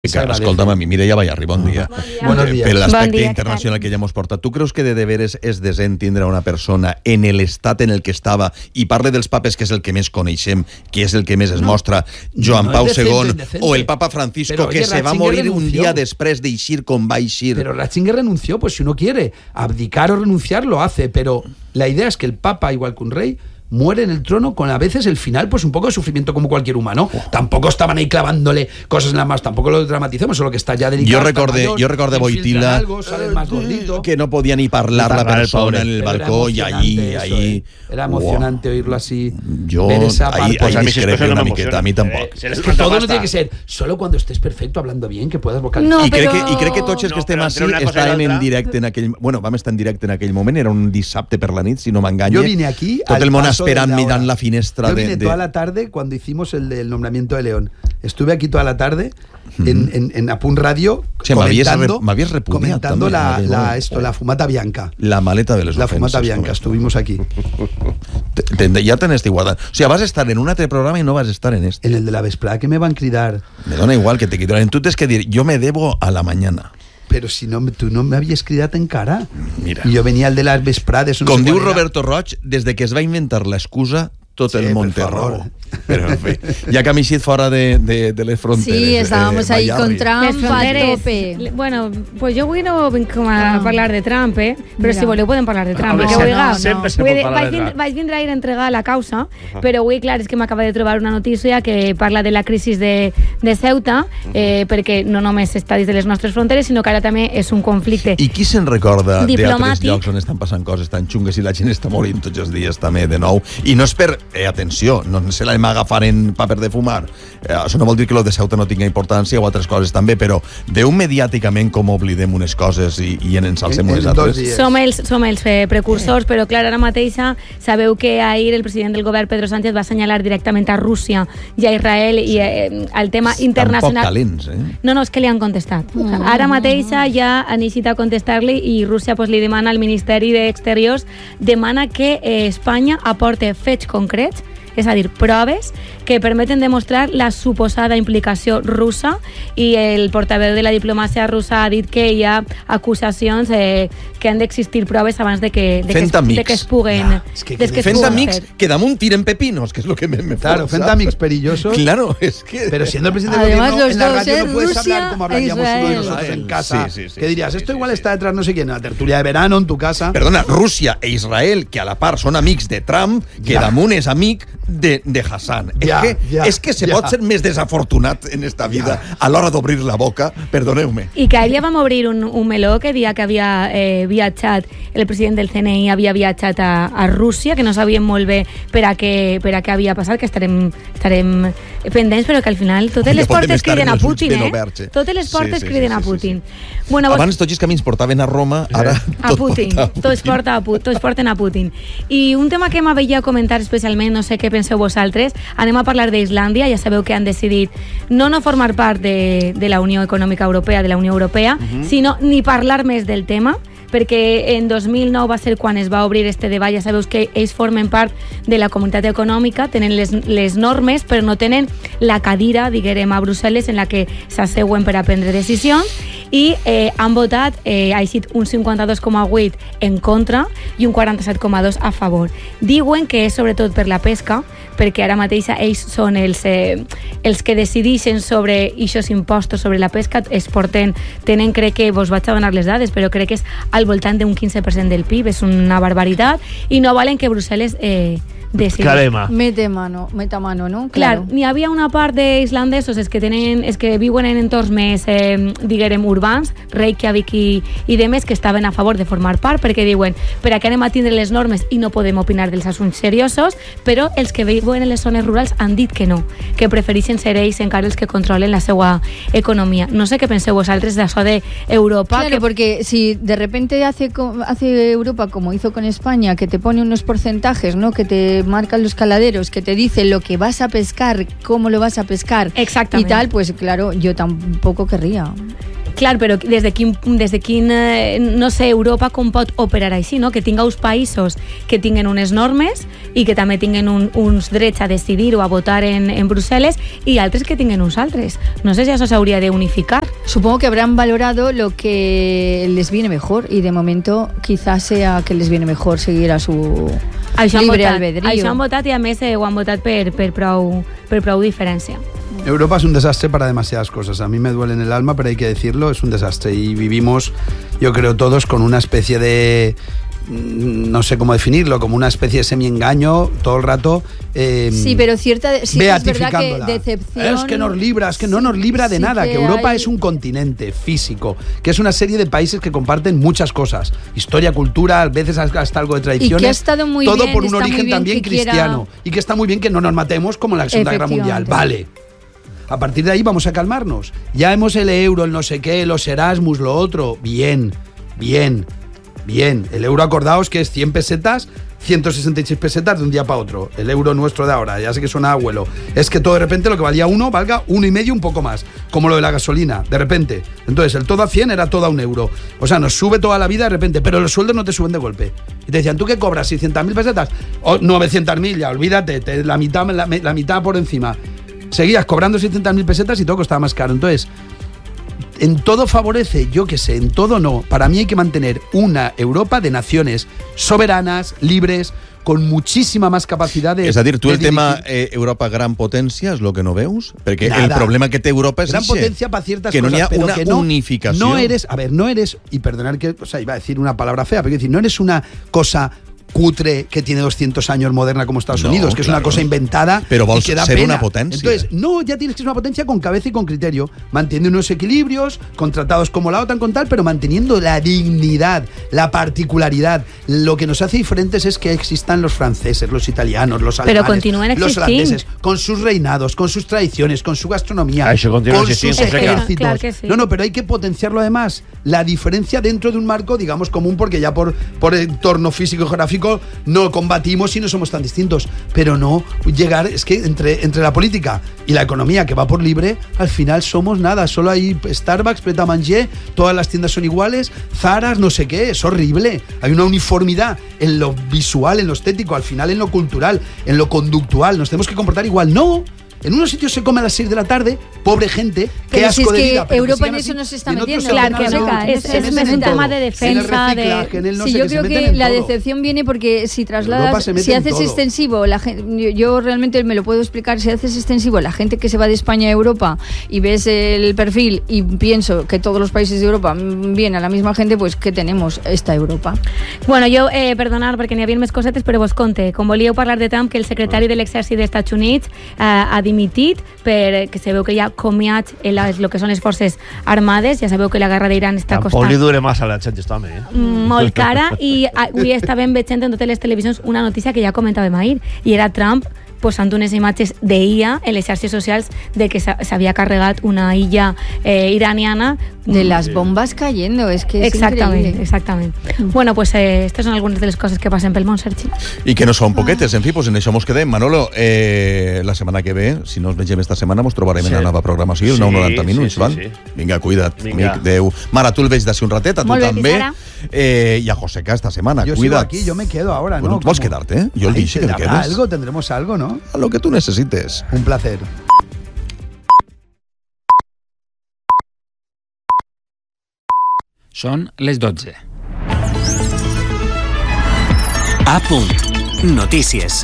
Escolta'm, a mi Mireia Ballarri, bon dia. Buenos días. Per l'aspecte internacional que ja hemos portat, tu creus que de veres és decent tindre una persona en l'estat en el que estava, i parle dels papes, que és el que més coneixem, que és el que més es mostra, Joan Pau II, o el Papa Francisco, que se va morir un dia després d'eixir com va eixir. Pero Ratzinger renunció, pues si uno quiere abdicar o renunciar, lo hace, pero la idea es que el Papa, igual que un rey, muere en el trono con a veces el final, pues un poco de sufrimiento como cualquier humano. Tampoco estaban ahí clavándole cosas en las manos, tampoco lo dramaticemos, solo que está ya delicado. Jo recorde Boitila, que no podia ni parlar la persona en el balcó, y allí... Era emocionante oírlo así. Yo ahí discrepo una miqueta, a mi tampoc. Es que todo no tiene que ser solo cuando estés perfecto, hablando bien, que puedas vocalizar. No, I crec que tots els que estem així estàvem en directe en aquell... Bueno, vam estar en directe en aquell moment, era un dissabte per la nit, si no m'enganye. Yo vine aquí tot el món esperant mirant la finestra. Yo vine toda la tarde cuando hicimos el del nombramiento de León. Estuve aquí toda la tarde en Apun Radio, comentando la fumata bianca. La maleta de les ofenses. La fumata bianca, estuvimos aquí. Ja te n'estic guardant. O sigui, vas estar en un altre programa i no vas estar en este. En el de la vesprada, que me van cridar. Me dona igual que te quitaran. Tú tienes que dir, yo me debo a la mañana. Pero si no, tú no me havies cridat encara. Mira. I jo venia al de les vesprades. Com diu Roberto Roig, des de que es va inventar l'excusa, tot el món té raó. Pero en fin, ya que han eixit fora de les fronteres. Sí, estábamos ahí con Trump a tope. Bueno, pues jo avui no vinc com a parlar de Trump, però si voleu podem parlar de Trump. Vaig vindre ahir a entregar la causa, però avui, clar, és que m'acaba de trobar una notícia que parla de la crisi de Ceuta, perquè no només està dins de les nostres fronteres, sinó que ara també és un conflicte I qui se'n recorda diplomàtic, d'altres llocs on estan passant coses tan xungues i la gent està morint tots els dies també de nou? I no és per... atenció, no se la agafar en paper de fumar. Això no vol dir que lo de Ceuta no tinga importància o altres coses també, però veu mediàticament com oblidem unes coses i en ensalcem unes altres. Som els precursors, però clar, ara mateixa sabeu que ahir el president del govern, Pedro Sánchez, va assenyalar directament a Rússia i a Israel i el tema internacional... Tampoc calents, No, és que li han contestat. Ara mateixa ja han eixit a contestar-li i Rússia li demana al Ministeri d'Exteriors, demana que Espanya aporte fets concrets, és a dir, proves que permeten demostrar la suposada implicació russa, i el portaveu de la diplomàcia russa ha dit que hi ha acusacions que han d'existir proves abans de que es puguen fent amics que damunt tiren pepinos, que es lo que me claro, fent amics perillosos. Claro, es que... Pero siendo el presidente del gobierno, en la radio no puedes hablar como hablaríamos uno de nosotros en casa. Que dirías, esto igual está detrás no sé quién, en la tertulia de verano, en tu casa. Perdona, Rússia e Israel, que a la part són amics de Trump, que damunt és amic de Hassan. És que se pot ser més desafortunat en esta vida a l'hora d'obrir la boca, perdoneu-me. I que ahir ja vam obrir un meló que dia que havia viatjat, el president del CNI havia viatjat a Rússia, que no sabíem molt bé per a què havia passat, que estarem pendents, però que al final totes les portes criden a Putin, Totes les portes criden a Putin. Abans tots els camins portaven a Roma, ara a Putin. Tots porten a Putin. I un tema que m'havia comentar especialment, no sé què penseu vosaltres, anem a parlar d'Islàndia. Ja sabeu que han decidit no formar part de la Unió Econòmica Europea, de la Unió Europea, sinó ni parlar més del tema, perquè en 2009 va ser quan es va obrir este debat. Ja sabeu que ells formen part de la comunitat econòmica, tenen les normes, però no tenen la cadira, diguem, a Brussel·les en la que s'asseuen per a prendre decisions, i han votat, ha eixit un 52,8 en contra i un 47,2 a favor. Diuen que és sobretot per la pesca, perquè ara mateix ells són els que decideixen sobre aquests impostos sobre la pesca. Tenen, crec que vos vaig a donar les dades, però crec que és al voltant d'un 15% del PIB, és una barbaritat, i no volen que Brussel·les meta mano, no? Clar, n'hi havia una part d'islandesos que viuen en entorns més, diguem, urbans, Reykjavik i demés, que estaven a favor de formar part, perquè diuen, per a què anem a tindre les normes i no podem opinar dels assumptes seriosos, però els que viuen en les zones rurals han dit que no, que prefereixen ser ells encara els que controlen la seva economia. No sé què penseu vosaltres d'això d'Europa. Claro, porque si de repente hace Europa como hizo con España, que te pone unos porcentajes, ¿no? Que te marcan los caladeros, que te dicen lo que vas a pescar, cómo lo vas a pescar y tal, pues claro, yo tampoco querría. Clar, però des de quin no sé, Europa com pot operar així, no? Que tinga uns països que tinguen unes normes i que també tinguen uns drets a decidir o a votar en Brussel·les i altres que tinguen uns altres. No sé si això s'hauria de unificar. Supongo que habrán valorado lo que les viene mejor y de momento quizás sea que les viene mejor seguir a su libre albedrío. Això han votat i a més ho han votat per prou diferència. Europa es un desastre para demasiadas cosas. A mí me duele en el alma, pero hay que decirlo, es un desastre. Y vivimos, yo creo, todos con una especie de... no sé cómo definirlo, como una especie de semi-engaño todo el rato. Sí, pero sí es verdad que decepción... Es que nos libra, es que no nos libra de nada, que Europa es un continente físico, que es una serie de países que comparten muchas cosas, historia, cultura, a veces hasta algo de tradiciones, y que ha estado muy todo bien, por un origen también cristiano, y que está muy bien que no nos matemos como en la Segunda Guerra Mundial, vale. A partir de ahí vamos a calmarnos. Ya hemos el euro, el no sé qué, los Erasmus, lo otro. Bien. El euro, acordaos que es 100 pesetas, 166 pesetas de un día para otro. El euro nuestro de ahora, ya sé que suena abuelo. Es que todo de repente lo que valía 1 valga 1,5, un poco más. Como lo de la gasolina, de repente. Entonces el todo a 100 era todo a 1 euro. O sea, nos sube toda la vida de repente, pero los sueldos no te suben de golpe. Y te decían, ¿tú qué cobras? ¿600.000 pesetas? O 900.000, ya, olvídate, la mitad por encima. Seguías cobrando 600.000 pesetas y todo costaba más caro. Entonces, en todo favorece, yo que sé, en todo no. Para mí hay que mantener una Europa de naciones soberanas, libres, con muchísima más capacidad de... És a dir, tu el tema Europa gran potència és el que no veus? Perquè Nada. el problema que té Europa és gran potencia para ciertas que cosas, no hi ha pero una que no, unificació. No eres, y perdonar que, o sea, iba a decir una palabra fea, pero quiero decir, no eres una cosa cutre que tiene 200 años moderna como Estados Unidos, que es una cosa inventada, pero vols y que da ser pena. una potencia. Entonces, no, ya tienes que ser una potencia con cabeza y con criterio, manteniendo unos equilibrios, con tratados como la OTAN, con tal, pero manteniendo la dignidad, la particularidad. Lo que nos hace diferentes es que existan los franceses, los italianos, los alemanes, los holandeses, con sus reinados, con sus tradiciones, con su gastronomía, con sus ejércitos. Claro que sí. No, pero hay que potenciarlo además. La diferencia dentro de un marco, digamos, común, porque ya por entorno físico y geográfico no combatimos y no somos tan distintos, pero no llegar, es que entre la política y la economía que va por libre, al final somos nada, solo hay Starbucks, Pret a Manger, todas las tiendas son iguales, Zara, no sé qué, es horrible, hay una uniformidad en lo visual, en lo estético, al final en lo cultural, en lo conductual, nos tenemos que comportar igual, no. En unos sitios se come a las 6 de la tarde, pobre gente, qué asco de vida. Pero Europa en eso no se está metiendo. Claro que es un tema de defensa. Sí, yo creo que la decepción viene porque si trasladas, si haces extensivo, la gente, yo realmente me lo puedo explicar, si haces extensivo la gente que se va de España a Europa y ves el perfil y pienso que todos los países de Europa vienen a la misma gente, pues ¿qué tenemos? Esta Europa. Bueno, jo, perdonar perquè n'hi havia més cosetes, però vos conte, com volíeu parlar de Trump, que el secretari de l'Exèrcit dels Estats Units ha dimitit perquè se veu que hi ha comiats en el que són les forces armades, ja sabeu que la guerra d'Iran està costant... Tampoc li dure massa a la gent, també, molt cara, i avui estàvem veient en totes les televisions una notícia que ja comentàvem ahir, i era Trump posant unes imatges d'IA en les xarxes socials de que s'havia carregat una illa iraniana. De las bombas cayendo, es que es increíble. Exactament. Bueno, pues estas son algunas de les coses que passen pel món, Sergi. I que no són poquetes, en fi, pues en això mos quedem. Manolo, la setmana que ve, si no ens vegem esta setmana, mos trobarem en la nova programació, el 9:90 minuts, val? Vinga, cuida't, amic, adeu. Mara, tu el veig d'ací un ratet, a tu també. I a Joseca esta setmana, cuida't. Yo sigo aquí, yo me quedo ahora, ¿no? Bueno, tú vas a quedarte, ¿eh? Yo el dije que te quedes. Tendremos algo, ¿no? A lo que tú necesites. Un placer. Són les 12. A punt. Notícies.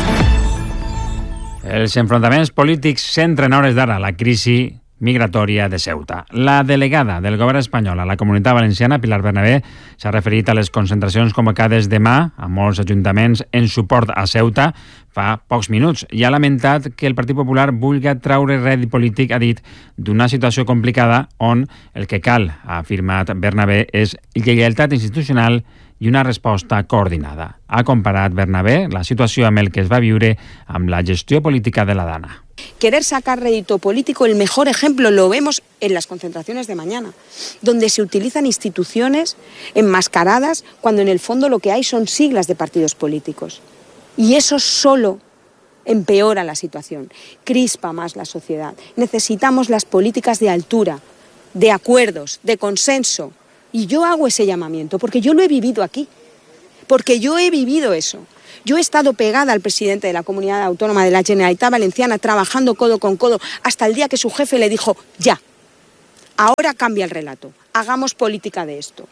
Els enfrontaments polítics centren a hores d'ara la crisi migratòria de Ceuta. La delegada del govern espanyol a la Comunitat Valenciana, Pilar Bernabé, s'ha referit a les concentracions convocades demà a molts ajuntaments en suport a Ceuta fa pocs minuts i ha lamentat que el Partit Popular vulgui traure rèdit polític, ha dit, d'una situació complicada on el que cal, ha afirmat Bernabé, és lleialtat institucional i una resposta coordinada. Ha comparat Bernabé la situació amb el que es va viure amb la gestió política de la Dana. Querer sacar rédito político, el mejor ejemplo lo vemos en las concentraciones de mañana, donde se utilizan instituciones enmascaradas cuando en el fondo lo que hay son siglas de partidos políticos. Y eso solo empeora la situación, crispa más la sociedad. Necesitamos las políticas de altura de acuerdos, de consenso. Y yo hago ese llamamiento porque yo lo he vivido aquí, porque yo he vivido eso. Yo he estado pegada al presidente de la Comunidad Autónoma de la Generalitat Valenciana, trabajando codo con codo, hasta el día que su jefe le dijo, ya, ahora cambia el relato, hagamos política de esto.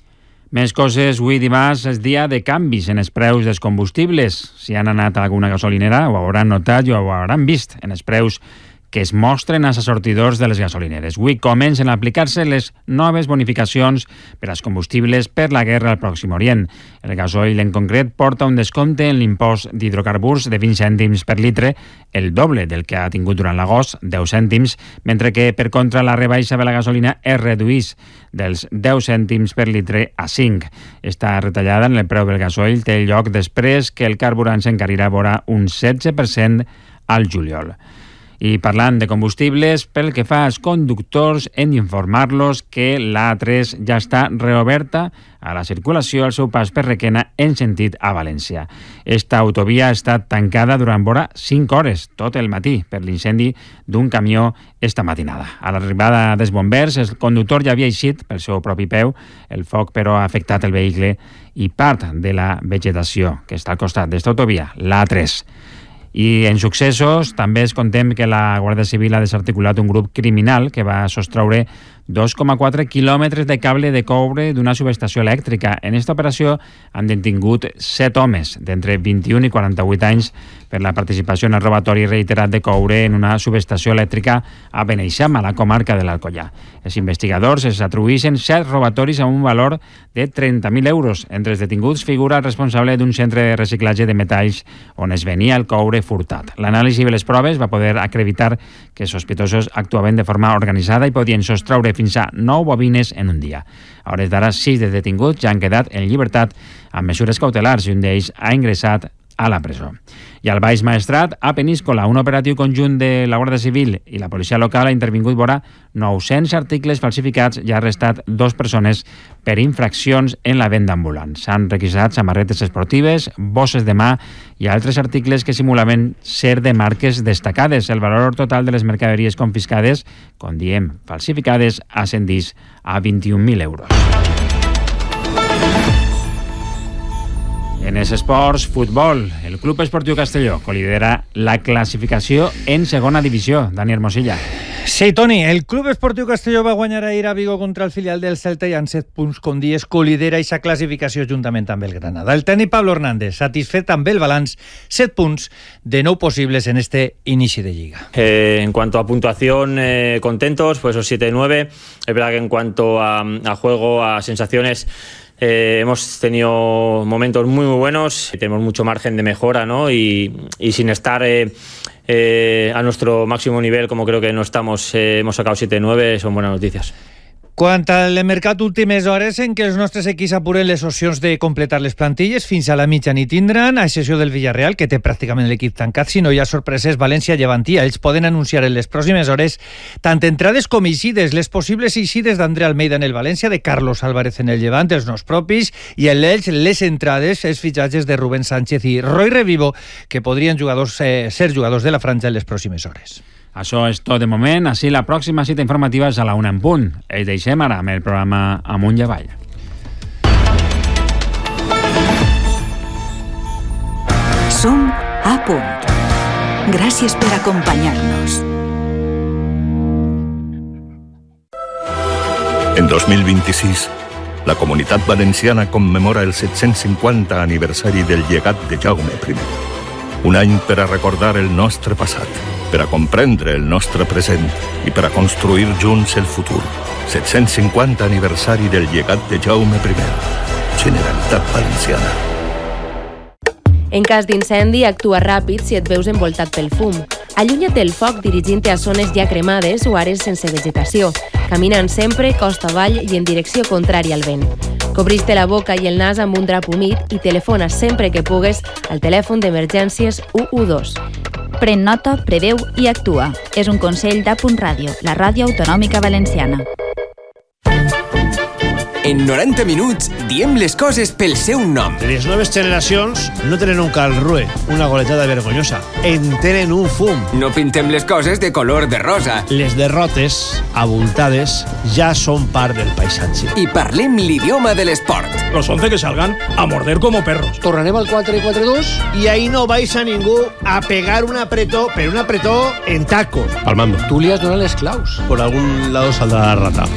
Més coses, avui dimarts és dia de canvis en els preus dels combustibles. Si han anat a alguna gasolinera ho hauran notat i ho hauran vist en els preus que es mostren als assortidors de les gasolineres. Avui comencen a aplicar-se les noves bonificacions per als combustibles per la guerra al Pròxim Orient. El gasoil en concret porta un descompte en l'impost d'hidrocarburs de 20 cèntims per litre, el doble del que ha tingut durant l'agost, 10 cèntims, mentre que, per contra, la rebaixa de la gasolina es reduís dels 10 cèntims per litre a 5. Esta retallada en el preu del gasoil té lloc després que el carburant s'encarirà vora un 16% al juliol. I parlant de combustibles, pel que fa als conductors, hem d'informar-los que l'A3 ja està reoberta a la circulació al seu pas per Requena en sentit a València. Esta autovia ha estat tancada durant vora 5 hores, tot el matí, per l'incendi d'un camió esta matinada. A l'arribada dels bombers, el conductor ja havia eixit pel seu propi peu. El foc, però, ha afectat el vehicle i part de la vegetació que està al costat d'esta autovia, l'A3. I en successos també es contem que la Guàrdia Civil ha desarticulat un grup criminal que va sostreure 2,4 quilòmetres de cable de coure d'una subestació elèctrica. En aquesta operació han detingut 7 homes d'entre 21 i 48 anys per la participació en el robatori reiterat de coure en una subestació elèctrica a Beneixam, a la comarca de l'Alcoià. Els investigadors es atribueixen 7 robatoris amb un valor de 30.000 euros. Entre els detinguts figura el responsable d'un centre de reciclatge de metalls on es venia el coure furtat. L'anàlisi de les proves va poder acreditar que els sospitosos actuaven de forma organitzada i podien sostreure fins a 9 bobines en un dia. A hores d'ara, 6 de detinguts ja han quedat en llibertat amb mesures cautelars i un d'ells ha ingressat a la presó. I al Baix Maestrat, a Peníscola, un operatiu conjunt de la Guàrdia Civil i la policia local ha intervingut vora 900 articles falsificats i ha arrestat 2 persones per infraccions en la venda ambulant. S'han requisat samarretes esportives, bosses de mà i altres articles que simulaven ser de marques destacades. El valor total de les mercaderies confiscades, com diem, falsificades, ascendís a 21.000 euros. En els esports, futbol. El Club Esportiu Castelló lidera la classificació en segona divisió. Dani Hermosilla. Sí, Toni, el Club Esportiu Castelló va guanyar ahir a Vigo contra el filial del Celta i amb 7 punts, com dies, colidera aquesta classificació juntament amb el Granada. El tècnic Pablo Hernández, satisfet amb el balanç, 7 punts de 9 posibles en este inici de Lliga. En cuanto a puntuación, contentos, pues esos 7-9. Es verdad que en cuanto a juego, a sensaciones, hemos tenido momentos muy buenos, tenemos mucho margen de mejora, ¿no? Y sin estar a nuestro máximo nivel, como creo que no estamos, hemos sacado 7-9, son buenas noticias. Quant al mercat, últimes hores en què els nostres equips apuren les opcions de completar les plantilles, fins a la mitjanit tindran, a excepció del Villarreal, que té pràcticament l'equip tancat. Si no hi ha sorpreses, València i Llevantí, ells poden anunciar en les pròximes hores tant entrades com eixides, les possibles eixides d'André Almeida en el València, de Carlos Álvarez en el Llevant, els nos propis, i en l'Elx les entrades, els fitxatges de Rubén Sánchez i Roy Revivo, que podrien ser jugadors de la franja en les pròximes hores. Això és tot de moment. Així, la pròxima cita informativa és a la 1 en punt. Els deixem ara amb el programa Amunt i Avall. Som a punt. Gràcies per acompanyar-nos. En 2026, la Comunitat Valenciana commemora el 750 aniversari del llegat de Jaume I. Un any per a recordar el nostre passat, per a comprendre el nostre present i per a construir junts el futur. 750 aniversari del llegat de Jaume I. Generalitat Valenciana. En cas d'incendi, actua ràpid si et veus envoltat pel fum. Allunya't del foc dirigint-te a zones ja cremades o àrees sense vegetació, caminant sempre costa avall i en direcció contrària al vent. Cobreix-te la boca i el nas amb un drap humit i telefona sempre que pugues al telèfon d'emergències 112. Pren nota, preveu i actua. És un consell d'A.Ràdio, la ràdio autonòmica valenciana. En 90 minuts diem les coses pel seu nom. Les noves generacions no tenen un calrue, una goletada vergonyosa. En tenen un fum. No pintem les coses de color de rosa. Les derrotes, abultades, ja són part del paisatge. I parlem l'idioma de l'esport. Los 11 que salgan a morder como perros. Tornarem al 4-4-2 i ahí no vais a ningú a pegar un apretó, pero un apretó en tacos. Palmando. Tú li has donat les claus. Por algún lado saldrá la rata.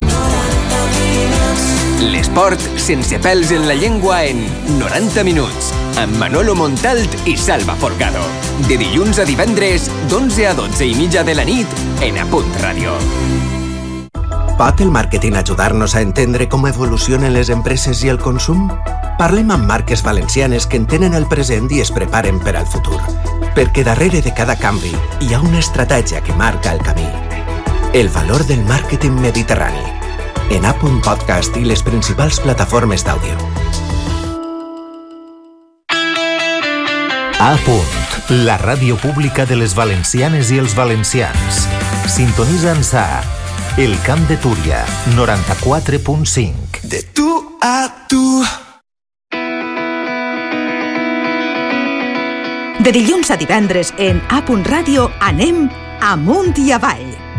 L'esport sense pèls en la llengua en 90 minuts, amb Manolo Montalt i Salva Forgado. De dilluns a divendres, d'11 a 12 i mitja de la nit, en Apunt Ràdio. Pot el màrqueting ajudar-nos a entendre com evolucionen les empreses i el consum? Parlem amb marques valencianes que entenen el present i es preparen per al futur. Perquè darrere de cada canvi hi ha una estratègia que marca el camí. El valor del màrqueting mediterrani. En Apunt Podcast i les principals plataformes d'àudio. Apunt, la ràdio pública de les valencianes i els valencians. Sintonitza'ns a El Camp de Túria, 94.5. De tu a tu. De dilluns a divendres en Apunt Ràdio anem amunt i avall.